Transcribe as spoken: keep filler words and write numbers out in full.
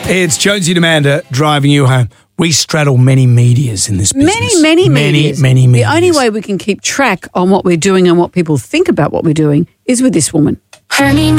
It's Jonesy and Amanda driving you home. We straddle many medias in this business. Many, many, many, medias. many medias. The only way we can keep track on what we're doing and what people think about what we're doing is with this woman.